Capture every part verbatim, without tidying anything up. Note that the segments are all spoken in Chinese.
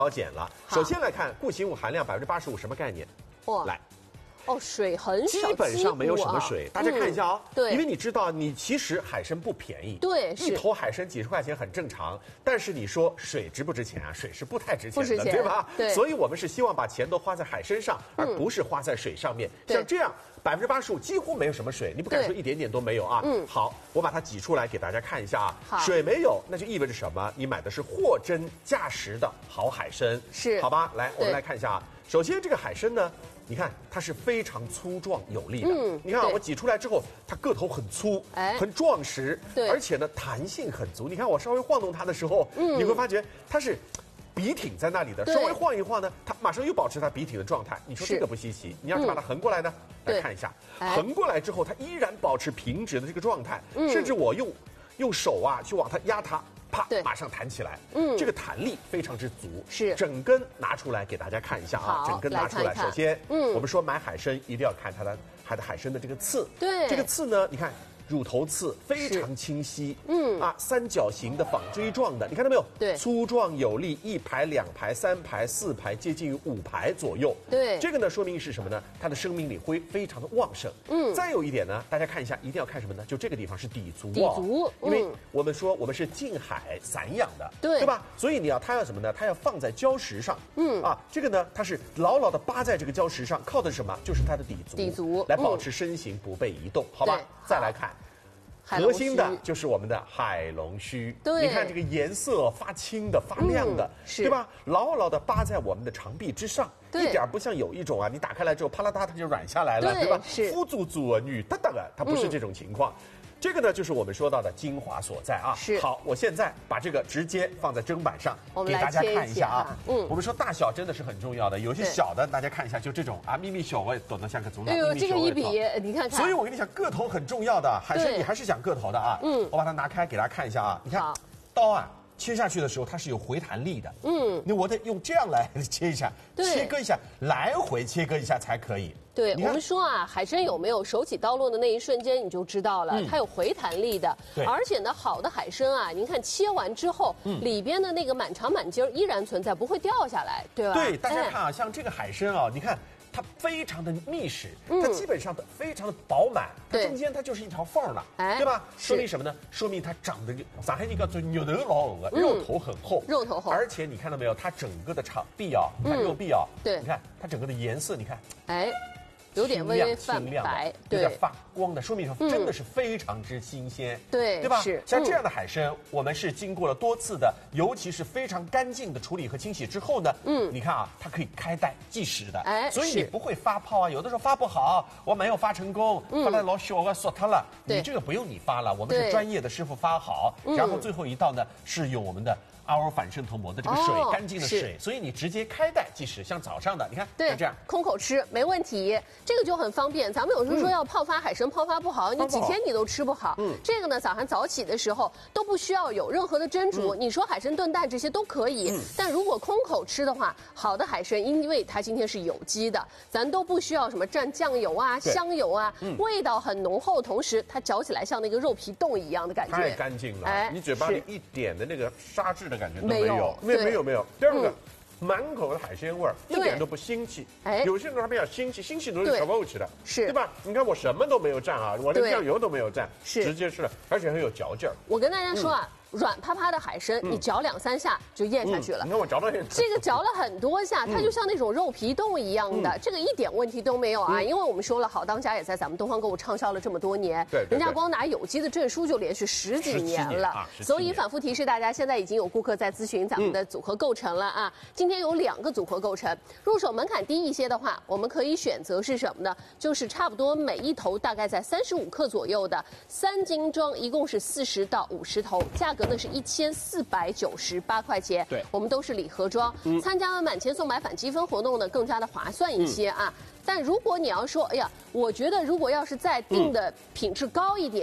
高碱了。首先来看固形物含量百分之八十五，什么概念？ 哇， 来。 哦，水很少， 基本上没有什么水。啊、大家看一下哦、嗯， 对， 因为你知道，你其实海参不便宜， 对， 一头海参几十块钱很正常。但是你说水值不值钱啊？水是不太值钱的， 值钱对吧？ 对， 所以我们是希望把钱都花在海参上，而不是花在水上面。嗯、像这样，百分之八十五几乎没有什么水，你不敢说一点点都没有啊。嗯，好，我把它挤出来给大家看一下啊。 好， 水没有，那就意味着什么？你买的是货真价实的好海参， 是好吧？来，我们来看一下啊。首先，这个海参呢。 你看，它是非常粗壮有力的。嗯，你看啊，我挤出来之后，它个头很粗，哎，很壮实， 对， 而且呢，弹性很足。你看我稍微晃动它的时候，嗯，你会发觉它是笔挺在那里的，稍微晃一晃呢，它马上又保持它笔挺的状态。你说这个不稀奇？你要是把它横过来呢，来看一下，横过来之后，它依然保持平直的这个状态，甚至我用用手啊去往它压它。 啪，马上弹起来，嗯，这个弹力非常之足， 是整根拿出来给大家看一下啊，整根拿出来。首先，嗯，我们说买海参一定要看它的它的海参的这个刺， 对， 这个刺呢，你看乳头刺非常清晰，嗯啊，三角形的纺锥状的，你看到没有？ 对， 粗壮有力，一排、两排、三排、四排，接近于五排左右。 对， 这个呢说明是什么呢？它的生命力会非常的旺盛。嗯，再有一点呢，大家看一下，一定要看什么呢？就这个地方是底足， 底足， 因为我们说我们是近海散养的， 对， 对吧？所以你要它要什么呢？它要放在礁石上，嗯啊，这个呢它是牢牢的扒在这个礁石上，靠的是什么？就是它的底足， 底足来保持身形不被移动，好吧？再来看。 核心的就是我们的海龙须， 对， 你看这个颜色发青的、发亮的，嗯、对吧？牢牢的扒在我们的长臂之上，一点不像有一种啊，你打开来之后啪啦嗒它就软下来了， 对, 对吧？夫足足啊，女哒哒啊，它不是这种情况。嗯 这个呢，就是我们说到的精华所在啊。 是。 好，我现在把这个直接放在砧板上，给大家看一下啊。嗯。我们说大小真的是很重要的，有些小的大家看一下，就这种啊，咪咪小我也短得像个竹竿。 哎呦，这个一比，你看看。 所以我跟你讲，个头很重要的，海参你还是讲个头的啊。嗯。我把它拿开给大家看一下啊，你看，刀啊。 切下去的时候，它是有回弹力的。嗯，那我得用这样来切一下，切割一下，来回切割一下才可以。 对，我们说啊，海参有没有手起刀落的那一瞬间，你就知道了，嗯、它有回弹力的。 对， 而且呢，好的海参啊，您看切完之后，嗯、里边的那个满长满筋依然存在，不会掉下来，对吧？ 对，大家看啊，哎、像这个海参啊，你看。 它非常的密实，它基本上非常的饱满，它中间它就是一条缝了，对吧？说明什么呢？说明它长得上海人讲做牛头老鹅，肉头很厚， 肉头厚， 而且你看到没有？它整个的长臂啊，看肉臂啊， 对， 你看它整个的颜色，你看， 哎。 有点微微泛白， 有点发光的，说明说真的是非常之新鲜， 对对吧？ 是像这样的海参，我们是经过了多次的，尤其是非常干净的处理和清洗之后呢，嗯，你看啊，它可以开袋即食的，哎，所以你不会发泡啊。有的时候发不好，我没有发成功，发的老小啊，缩它了，你这个不用你发了，我们是专业的师傅发好，然后最后一道呢是用我们的。 阿尔反渗透膜的这个水，哦、干净的水，所以你直接开袋即食。像早上的，你看， 对， 这样空口吃没问题，这个就很方便。咱们有时候说要泡发海参，泡发不好，你几天你都吃不好。嗯，这个呢，早上早起的时候都不需要有任何的蒸煮，嗯、你说海参炖蛋这些都可以。嗯、但如果空口吃的话，好的海参，因为它今天是有机的，咱都不需要什么蘸酱油啊、香油啊，嗯、味道很浓厚，同时它嚼起来像那个肉皮冻一样的感觉， 太干净了。哎，你嘴巴里一点的那个沙质的感觉都没有。 没有没有没有。第二个，满口的海鲜味儿，一点都不腥气。哎，有些人他比较腥气，腥气都是小肉吃的， 是对吧？你看我什么都没有蘸啊，我连酱油都没有蘸， 是直接吃了，而且很有嚼劲儿。 我跟大家说啊。 软趴趴的海参，你嚼两三下就咽下去了。 你看我嚼了这个嚼了很多下，它就像那种肉皮冻一样的，这个一点问题都没有啊。因为我们说了，好当家也在咱们东方购物畅销了这么多年， 对， 人家光拿有机的证书就连续十几年了。所以反复提示大家，现在已经有顾客在咨询咱们的组合构成了啊。今天有两个组合构成，入手门槛低一些的话，我们可以选择是什么呢？就是差不多每一头大概在三十五克左右的三斤装，一共是四十到五十头，价格呢是一千。 四百九十八块钱， 对， 我们都是礼盒装。嗯、参加了满千送买返积分活动呢，更加的划算一些啊。嗯、但如果你要说，哎呀，我觉得如果要是再定的品质高一点。嗯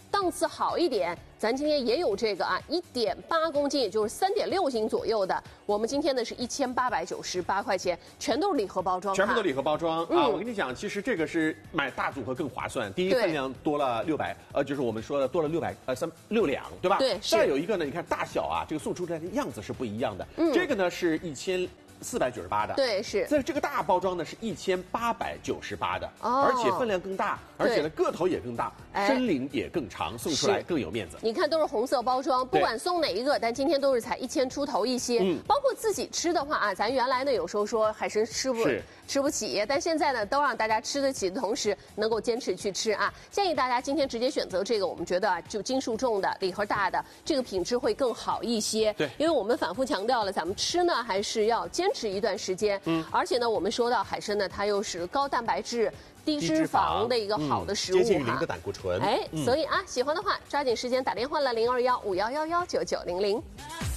档次好一点，咱今天也有这个啊，一点八公斤，也就是三点六斤左右的。我们今天呢是一千八百九十八块钱，全都是礼盒包装， 全部都礼盒包装、嗯、啊！我跟你讲，其实这个是买大组合更划算。第一，分量多了六百，呃，就是我们说的多了六百呃三六两，对吧？ 对。 再有一个呢，你看大小啊，这个送出来的样子是不一样的。嗯。这个呢是一千。四百九十八的， 对，是。 在这个大包装呢是一千八百九十八的，哦，而且分量更大，而且呢个头也更大，身龄也更长，送出来更有面子。 你看都是红色包装，不管送哪一个，但今天都是才一千出头一些。嗯，包括自己吃的话啊，咱原来呢有时候说海参吃不吃不起，但现在呢都让大家吃得起的同时，能够坚持去吃啊。建议大家今天直接选择这个，我们觉得啊，就斤数重的、礼盒大的，这个品质会更好一些。 对， 因为我们反复强调了，咱们吃呢还是要坚持一段时间。嗯，而且呢，我们说到海参呢，它又是高蛋白质、低脂肪的一个好的食物哈， 接近于零的胆固醇。 哎，所以啊，喜欢的话抓紧时间打电话了零二幺五幺幺幺九九零零。